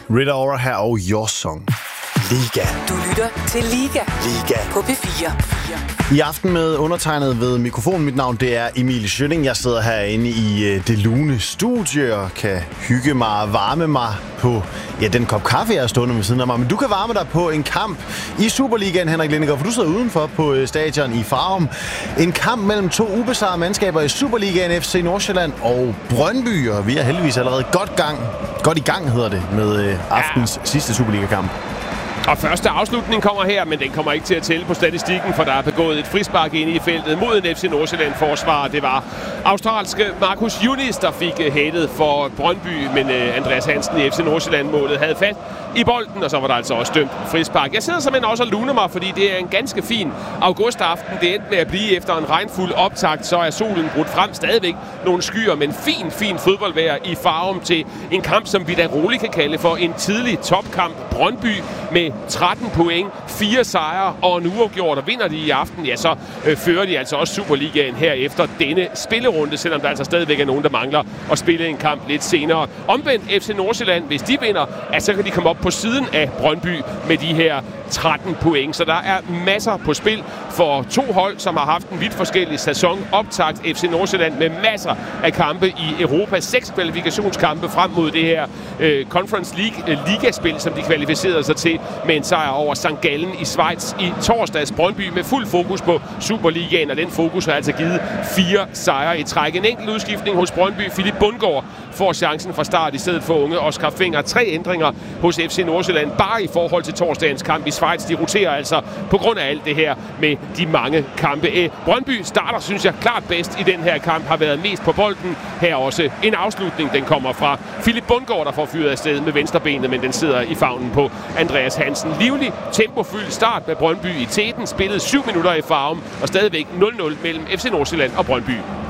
Rita Ora her og Your Song. Liga. Du lytter til Liga på P4. I aften med undertegnet ved mikrofonen. Mit navn det er Emil Schønning. Jeg sidder herinde i det lune studie og kan hygge mig og varme mig på den kop kaffe, jeg er stående ved siden af mig. Men du kan varme dig på en kamp i Superligaen, Henrik Lindegaard, for du sidder udenfor på stadion i Farum. En kamp mellem to ubesejrede mandskaber i Superligaen, FC Nordsjælland og Brøndby. Og vi er heldigvis allerede godt i gang, hedder det, med aftens sidste Superliga-kamp. Og første afslutning kommer her, men den kommer ikke til at tælle på statistikken, for der er begået et frispark inde i feltet mod en FC Nordsjælland-forsvar. Det var australske Marcus Yunis, der fik hættet for Brøndby, men Andreas Hansen i FC Nordsjælland-målet havde fat i bolden, og så var der altså også dømt frispark. Jeg sidder simpelthen også og luner mig, fordi det er en ganske fin augustaften. Det endte med at blive efter en regnfuld optakt, så er solen brudt frem. Stadigvæk nogle skyer, men fin fodboldvejr i Farum til en kamp, som vi da roligt kan kalde for en tidlig topkamp. Brøndby med 13 point, 4 sejre og en uafgjort, og vinder de i aften, ja, så fører de altså også Superligaen her efter denne spillerunde, selvom der altså stadigvæk er nogen, der mangler at spille en kamp lidt senere. Omvendt FC Nordsjælland, hvis de vinder, ja, så kan de komme op på siden af Brøndby med de her 13 point. Så der er masser på spil for to hold, som har haft en vidt forskellig sæson. Optakt FC Nordsjælland med masser af kampe i Europa. 6 kvalifikationskampe frem mod det her Conference League ligaspil, som de kvalificerede sig til med en sejr over St. Gallen i Schweiz i torsdags. Brøndby med fuld fokus på Superligaen, og den fokus har altså givet 4 sejre i træk. En enkelt udskiftning hos Brøndby. Philip Bundgaard får chancen fra start i stedet for unge Oscar Fenger. 3 ændringer hos FC Nordsjælland, bare i forhold til torsdagens kamp i Schweiz. De roterer altså på grund af alt det her med de mange kampe. Brøndby starter, synes jeg, klart bedst i den her kamp, har været mest på bolden. Her også en afslutning, den kommer fra Philip Bundgaard, der får fyret afsted med venstrebenet, men den sidder i favnen på Andreas Hansen. Livlig, tempofyldt start med Brøndby i teten, spillet 7 minutter i Farum, og stadigvæk 0-0 mellem FC Nordsjælland og Brøndby.